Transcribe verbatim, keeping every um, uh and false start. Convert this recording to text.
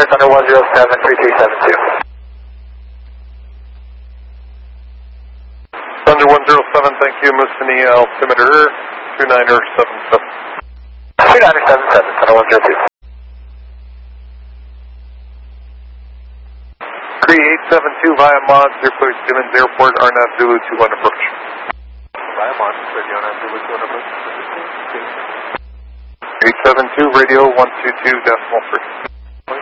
Thunder, Thunder one zero seven three three seven two. Thunder one zero seven, thank you, Musini altimeter two niner seven seven. two niner seven seven, Thunder one zero two. three eight seven two via Mod, Airport Simmons Airport, R N A V Zulu two one approach. Via Mod, radio R N A V Zulu two one approach. eight seven two, radio one two two decimal three.